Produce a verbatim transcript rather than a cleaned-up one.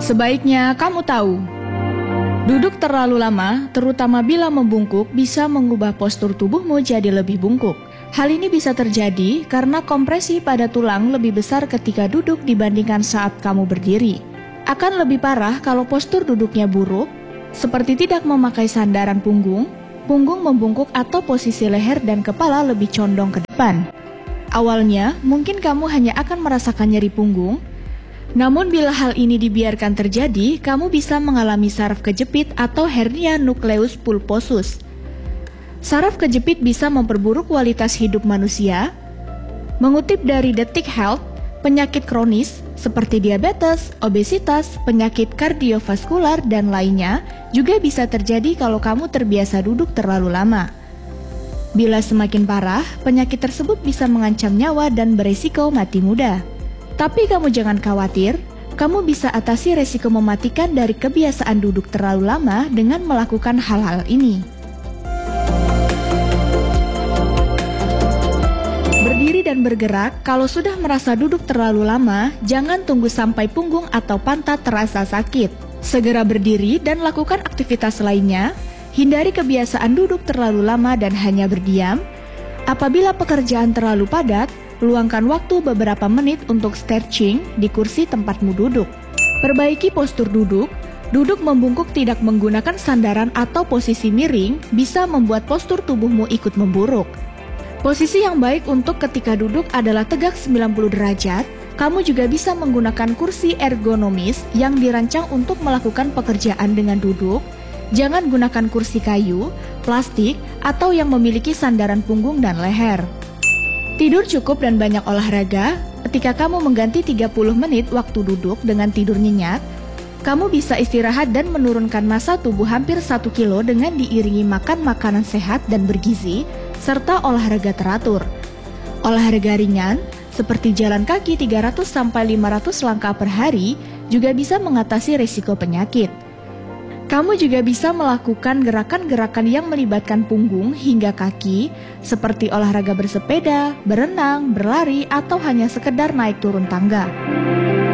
Sebaiknya kamu tahu, duduk terlalu lama, terutama bila membungkuk, bisa mengubah postur tubuhmu jadi lebih bungkuk. Hal ini bisa terjadi karena kompresi pada tulang lebih besar ketika duduk dibandingkan saat kamu berdiri. Akan lebih parah kalau postur duduknya buruk, seperti tidak memakai sandaran punggung, punggung membungkuk atau posisi leher dan kepala lebih condong ke depan. Awalnya, mungkin kamu hanya akan merasakan nyeri punggung, namun bila hal ini dibiarkan terjadi, kamu bisa mengalami saraf kejepit atau hernia nukleus pulposus. Saraf kejepit bisa memperburuk kualitas hidup manusia. Mengutip dari Detik Health, penyakit kronis seperti diabetes, obesitas, penyakit kardiovaskular, dan lainnya juga bisa terjadi kalau kamu terbiasa duduk terlalu lama. Bila semakin parah, penyakit tersebut bisa mengancam nyawa dan beresiko mati muda. Tapi kamu jangan khawatir, kamu bisa atasi resiko mematikan dari kebiasaan duduk terlalu lama dengan melakukan hal-hal ini. Berdiri dan bergerak. Kalau sudah merasa duduk terlalu lama, jangan tunggu sampai punggung atau pantat terasa sakit. Segera berdiri dan lakukan aktivitas lainnya. Hindari kebiasaan duduk terlalu lama dan hanya berdiam. Apabila pekerjaan terlalu padat, luangkan waktu beberapa menit untuk stretching di kursi tempatmu duduk. Perbaiki postur duduk. Duduk membungkuk tidak menggunakan sandaran atau posisi miring bisa membuat postur tubuhmu ikut memburuk. Posisi yang baik untuk ketika duduk adalah tegak sembilan puluh derajat. Kamu juga bisa menggunakan kursi ergonomis yang dirancang untuk melakukan pekerjaan dengan duduk. Jangan gunakan kursi kayu, plastik, atau yang memiliki sandaran punggung dan leher. Tidur cukup dan banyak olahraga. Ketika kamu mengganti tiga puluh menit waktu duduk dengan tidur nyenyak, kamu bisa istirahat dan menurunkan massa tubuh hampir satu kilo dengan diiringi makan makanan sehat dan bergizi, serta olahraga teratur. Olahraga ringan, seperti jalan kaki tiga ratus sampai lima ratus langkah per hari, juga bisa mengatasi risiko penyakit. Kamu juga bisa melakukan gerakan-gerakan yang melibatkan punggung hingga kaki, seperti olahraga bersepeda, berenang, berlari, atau hanya sekedar naik turun tangga.